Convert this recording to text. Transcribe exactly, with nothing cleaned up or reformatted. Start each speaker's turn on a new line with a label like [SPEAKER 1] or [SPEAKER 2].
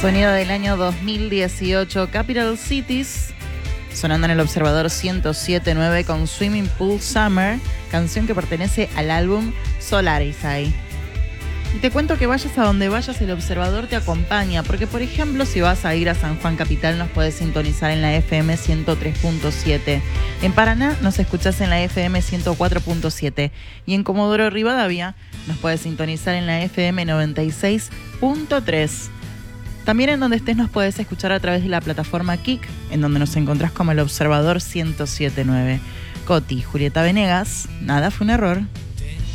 [SPEAKER 1] Sonido del año dos mil dieciocho, Capital Cities, sonando en el Observador ciento siete punto nueve con Swimming Pool Summer, canción que pertenece al álbum Solaris ahí. Y te cuento que vayas a donde vayas, el Observador te acompaña, porque por ejemplo, si vas a ir a San Juan Capital, nos puedes sintonizar en la F M ciento tres punto siete. En Paraná nos escuchás en la F M ciento cuatro punto siete. Y en Comodoro Rivadavia nos puedes sintonizar en la F M noventa y seis punto tres. También en donde estés nos puedes escuchar a través de la plataforma Kik, en donde nos encontrás como el Observador ciento siete punto nueve. Coti, Julieta Venegas, nada fue un error.